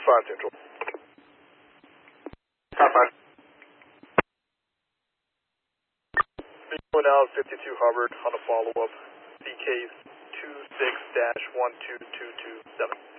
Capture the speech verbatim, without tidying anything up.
five Central. Car five. Visual now fifty-two Hubbard on a follow-up. C K two six dash one two two two seven.